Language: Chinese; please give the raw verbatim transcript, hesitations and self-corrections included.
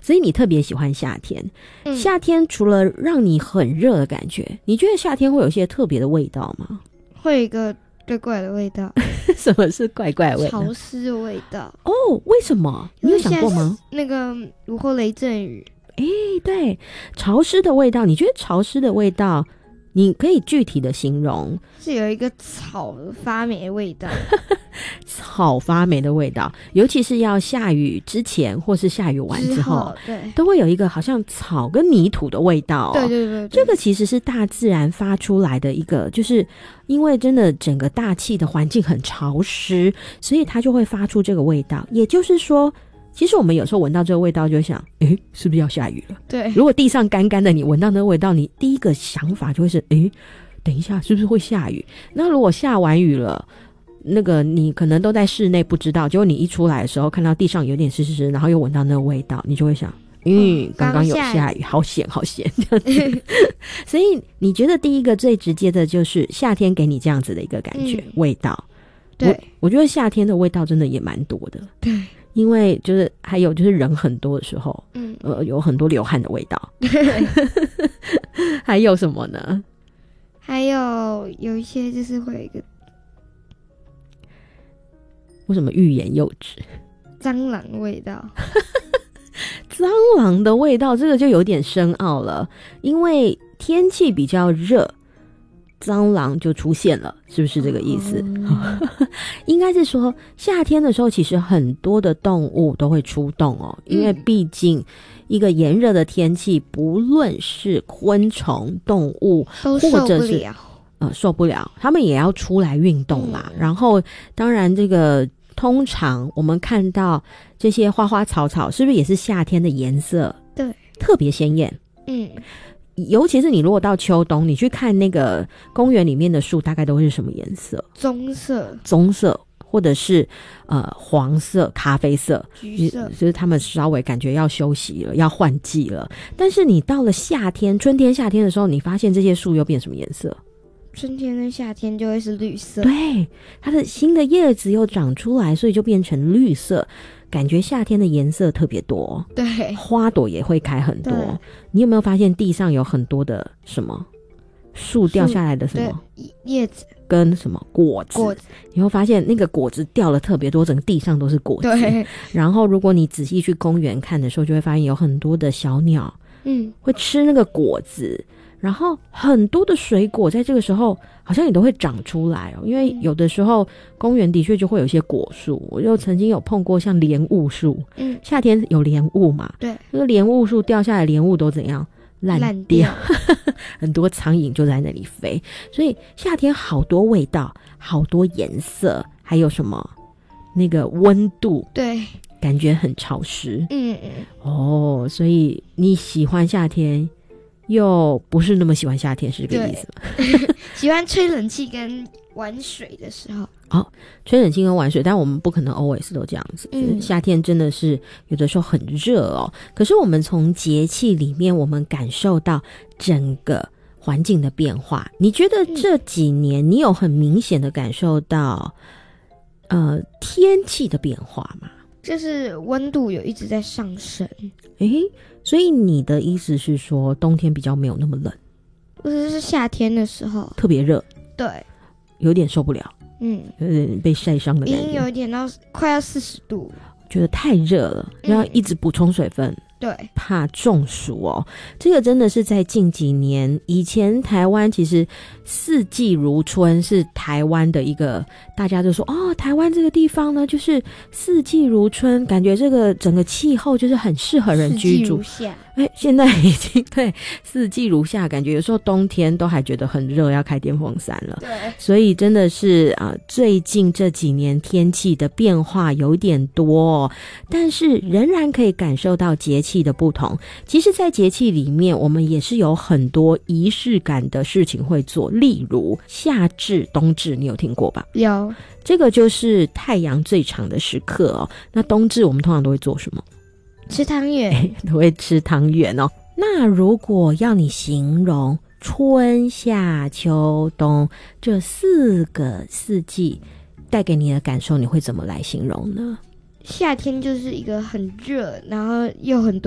所以你特别喜欢夏天、嗯、夏天除了让你很热的感觉，你觉得夏天会有一些特别的味道吗？ 会有一个怪怪的味道。 什么是怪怪的味道？ 潮湿的味道。 哦，为什么？你有想过吗？ 那个午后雷阵雨。 诶，对，潮湿的味道，你觉得潮湿的味道你可以具体的形容？ 是有一个草发霉的味道。 草发霉的味道，尤其是要下雨之前或是下雨完之后, 之后对， 都会有一个好像草跟泥土的味道、哦、 对, 对对对， 这个其实是大自然发出来的一个，就是因为真的整个大气的环境很潮湿，所以它就会发出这个味道。也就是说其实我们有时候闻到这个味道就会想，诶，是不是要下雨了？ 对， 如果地上干干的，你闻到那个味道，你第一个想法就会是，诶，等一下是不是会下雨？那如果下完雨了，那个你可能都在室内不知道，结果你一出来的时候看到地上有点湿湿湿，然后又闻到那个味道，你就会想，嗯，刚刚有下雨，好险好险这样子。所以你觉得第一个最直接的就是夏天给你这样子的一个感觉、嗯、味道。 对， 我我觉得夏天的味道真的也蛮多的。 对， 因为就是还有就是人很多的时候，嗯，呃，有很多流汗的味道。还有什么呢？ 还有有一些就是会有一个， 为什么欲言又止？ 蟑螂味道。 蟑螂的味道，这个就有点深奥了，因为天气比较热，蟑螂就出现了，是不是这个意思？嗯、应该是说夏天的时候其实很多的动物都会出动哦，因为毕竟一个炎热的天气，不论是昆虫动物都受不了，或者是呃受不了，他们也要出来运动啦、嗯、然后当然这个通常我们看到这些花花草草是不是也是夏天的颜色？ 对， 特别鲜艳。 嗯， 尤其是你如果到秋冬，你去看那个公园里面的树，大概都会是什么颜色？ 棕色， 棕色，或者是呃黄色、咖啡色、 橘色， 就是他们稍微感觉要休息了，要换季了。但是你到了夏天、春天、夏天的时候，你发现这些树又变什么颜色？ 春天跟夏天就会是绿色， 对，它的新的叶子又长出来，所以就变成绿色。感觉夏天的颜色特别多， 对， 花朵也会开很多。你有没有发现地上有很多的什么树掉下来的什么叶子跟什么果子？果子你会发现那个果子掉了特别多，整个地上都是果子。 对， 然后如果你仔细去公园看的时候，就会发现有很多的小鸟，嗯，会吃那个果子。然后很多的水果在这个时候好像也都会长出来哦，因为有的时候公园的确就会有一些果树，我就曾经有碰过像莲雾树，嗯，夏天有莲雾嘛， 对， 那个莲雾树掉下来，莲雾都怎样烂掉，烂掉很多苍蝇就在那里飞，所以夏天好多味道，好多颜色，还有什么那个温度， 对， 感觉很潮湿， 嗯嗯， 哦，所以你喜欢夏天。又不是那么喜欢夏天，是这个意思吗？ 喜欢吹冷气跟玩水的时候。 哦，吹冷气跟玩水，但我们不可能 always 都这样子。嗯，夏天真的是有的时候很热哦。可是我们从节气里面，我们感受到整个环境的变化。你觉得这几年你有很明显的感受到呃天气的变化吗？ 就是温度有一直在上升。 诶，所以你的意思是说冬天比较没有那么冷， 或者是夏天的时候特别热， 对， 有点受不了， 嗯， 有点被晒伤的感觉， 已经有一点到快要四十度， 觉得太热了，要一直补充水分， 对， 怕中暑哦。这个真的是在近几年，以前台湾其实四季如春是台湾的一个，大家就说哦，台湾这个地方呢就是四季如春，感觉这个整个气候就是很适合人居住。 四季如夏， 哎，现在已经对四季如夏，感觉有时候冬天都还觉得很热，要开电风扇了。 对， 所以真的是啊、呃，最近这几年天气的变化有点多、哦，但是仍然可以感受到节气的不同。其实在节气里面，我们也是有很多仪式感的事情会做，例如夏至、冬至，你有听过吧？ 有， 这个就是太阳最长的时刻哦。那冬至我们通常都会做什么？ 吃汤圆， 都会吃汤圆哦。那如果要你形容春夏秋冬这四个四季带给你的感受，你会怎么来形容呢？ 夏天就是一个很热，然后又很多